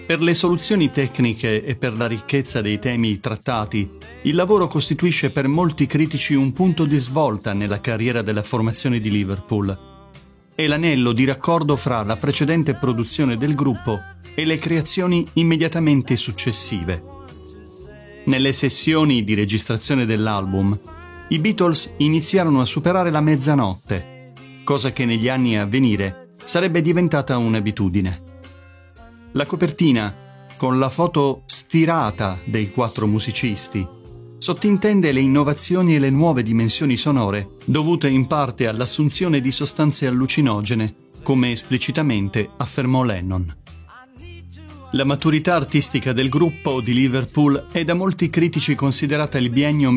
Per le soluzioni tecniche e per la ricchezza dei temi trattati, il lavoro costituisce per molti critici un punto di svolta nella carriera della formazione di Liverpool. È l'anello di raccordo fra la precedente produzione del gruppo e le creazioni immediatamente successive. Nelle sessioni di registrazione dell'album, i Beatles iniziarono a superare la mezzanotte, cosa che negli anni a venire sarebbe diventata un'abitudine. La copertina, con la foto stirata dei 4 musicisti, sottintende le innovazioni e le nuove dimensioni sonore dovute in parte all'assunzione di sostanze allucinogene, come esplicitamente affermò Lennon. La maturità artistica del gruppo di Liverpool è da molti critici considerata il biennio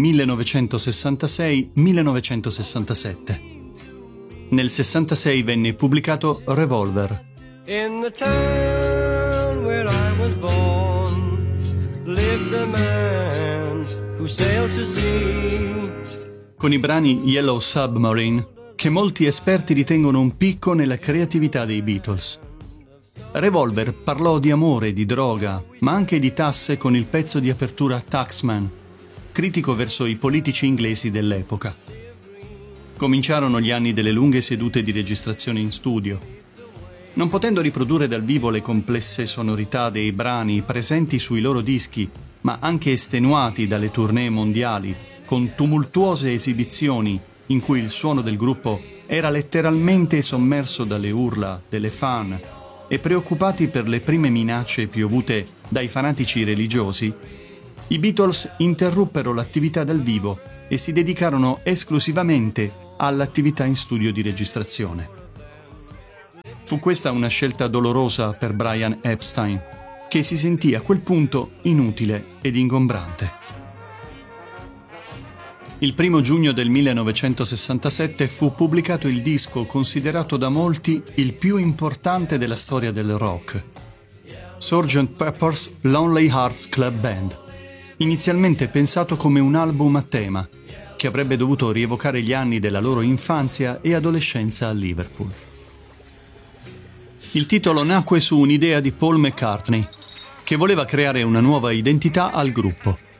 1966-1967. Nel 66 venne pubblicato Revolver. In the town where I was born lived a man who sailed to sea. Con i brani Yellow Submarine, che molti esperti ritengono un picco nella creatività dei Beatles. Revolver parlò di amore e di droga, ma anche di tasse con il pezzo di apertura Taxman, critico verso i politici inglesi dell'epoca. Cominciarono gli anni delle lunghe sedute di registrazione in studio. Non potendo riprodurre dal vivo le complesse sonorità dei brani presenti sui loro dischi, ma anche estenuati dalle tournée mondiali, con tumultuose esibizioni in cui il suono del gruppo era letteralmente sommerso dalle urla delle fan e preoccupati per le prime minacce piovute dai fanatici religiosi, i Beatles interruppero l'attività dal vivo e si dedicarono esclusivamente all'attività in studio di registrazione. Fu questa una scelta dolorosa per Brian Epstein, che si sentì a quel punto inutile ed ingombrante. Il 1 giugno del 1967 fu pubblicato il disco considerato da molti il più importante della storia del rock, Sgt. Pepper's Lonely Hearts Club Band, inizialmente pensato come un album a tema, che avrebbe dovuto rievocare gli anni della loro infanzia e adolescenza a Liverpool. Il titolo nacque su un'idea di Paul McCartney, che voleva creare una nuova identità al gruppo.